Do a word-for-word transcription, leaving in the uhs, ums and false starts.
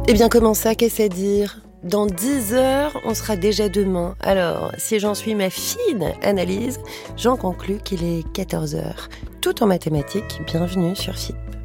Eh bien, comment ça, qu'est-ce à dire ? Dans dix heures, on sera déjà demain. Alors, si j'en suis ma fine analyse, j'en conclus qu'il est quatorze heures. Tout en mathématiques, bienvenue sur F I P.